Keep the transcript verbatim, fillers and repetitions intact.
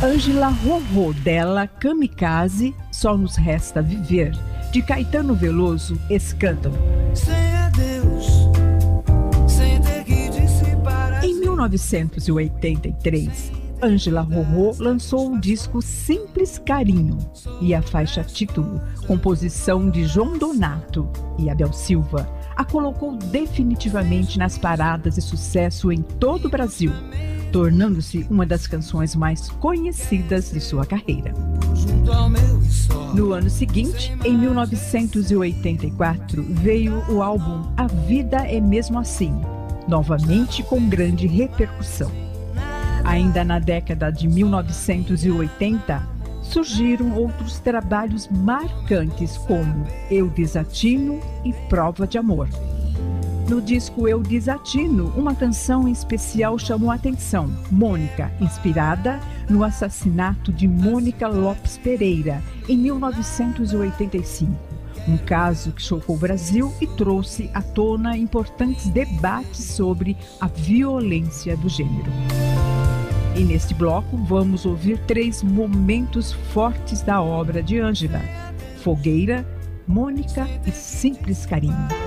Ângela Rorô, dela Kamikaze, Só Nos Resta Viver, de Caetano Veloso, Escândalo. Sem adeus, sem ter que dissipar. Em mil novecentos e oitenta e três, Ângela Rorô lançou o disco Simples Carinho e a faixa título, composição de João Donato e Abel Silva, a colocou definitivamente nas paradas de sucesso em todo o Brasil, tornando-se uma das canções mais conhecidas de sua carreira. No ano seguinte, em mil novecentos e oitenta e quatro, veio o álbum A Vida é Mesmo Assim, novamente com grande repercussão. Ainda na década de mil novecentos e oitenta, surgiram outros trabalhos marcantes como Eu Desatino e Prova de Amor. No disco Eu Desatino, uma canção em especial chamou a atenção, Mônica, inspirada no assassinato de Mônica Lopes Pereira, em mil novecentos e oitenta e cinco. Um caso que chocou o Brasil e trouxe à tona importantes debates sobre a violência do gênero. E neste bloco vamos ouvir três momentos fortes da obra de Ângela: Fogueira, Mônica e Simples Carinho.